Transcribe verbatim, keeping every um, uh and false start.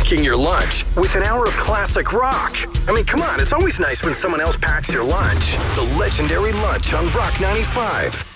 packing your lunch with an hour of classic rock. I mean, come on, it's always nice when someone else packs your lunch. The legendary Lunch on Rock ninety-five.